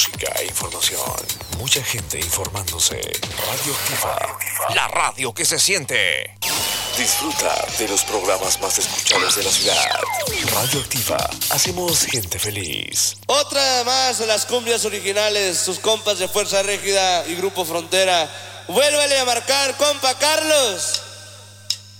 Música e información. Mucha gente informándose. Radioactiva. La radio que se siente. Disfruta de los programas más escuchados de la ciudad. Radioactiva. Hacemos gente feliz. Otra más de las cumbias originales. Sus compas de Fuerza Régida y Grupo Frontera. Vuélvele a marcar, compa Carlos.